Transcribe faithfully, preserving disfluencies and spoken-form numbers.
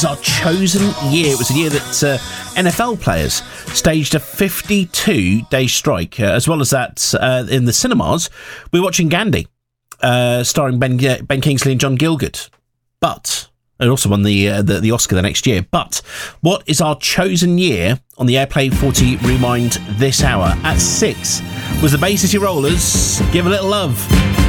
Our chosen year. It was a year that uh, N F L players staged a fifty-two day strike. Uh, as well as that, uh, in the cinemas, we're watching Gandhi, uh, starring Ben Ben Kingsley and John Gielgud. But it also won the, uh, the the Oscar the next year. But what is our chosen year on the Airplay forty Rewind this hour? At six was the Bay City Rollers. Give a little love.